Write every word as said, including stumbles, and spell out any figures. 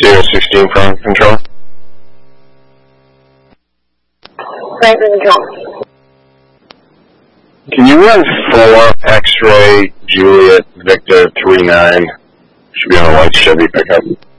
zero sixteen from control. Right, control. Can you run four X-ray Juliet Victor three nine? Should be on a white Chevy pickup.